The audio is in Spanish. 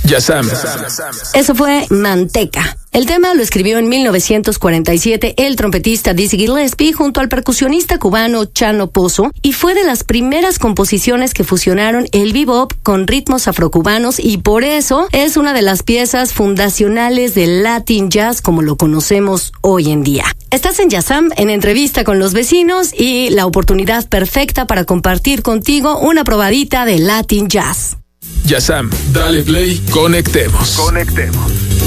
Yazam. Eso fue Manteca. El tema lo escribió en 1947 el trompetista Dizzy Gillespie junto al percusionista cubano Chano Pozo y fue de las primeras composiciones que fusionaron el bebop con ritmos afrocubanos y por eso es una de las piezas fundacionales del Latin Jazz como lo conocemos hoy en día. Estás en Yazam, en entrevista con los vecinos y la oportunidad perfecta para compartir contigo una probadita de Latin Jazz. Yazam, dale play, conectemos.